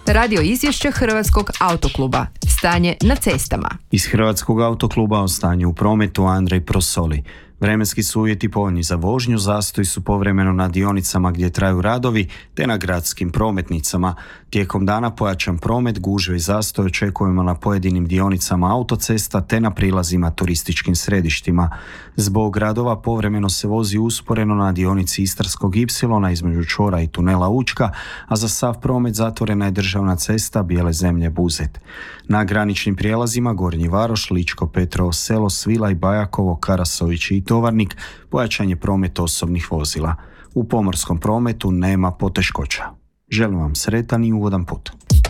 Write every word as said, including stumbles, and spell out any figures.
Radio izvješće Hrvatskog autokluba. Stanje na cestama. Iz Hrvatskog autokluba o stanju u prometu Andrej Prosoli. Vremenski su uvjeti povoljni za vožnju, zastoji su povremeno na dionicama gdje traju radovi, te na gradskim prometnicama. Tijekom dana pojačan promet, gužve i zastoj očekujemo na pojedinim dionicama autocesta te na prilazima turističkim središtima. Zbog radova povremeno se vozi usporeno na dionici Istarskog ipsilona između čvora i tunela Učka, a za sav promet zatvorena je državna cesta Bijele zemlje Buzet. Na graničnim prijelazima Gornji Varoš, Ličko Petrovo Selo, Svilaj, Bajakovo, Karasović i Tovarnik pojačan je promet osobnih vozila. U pomorskom prometu nema poteškoća. Želim vam sretan i ugodan put.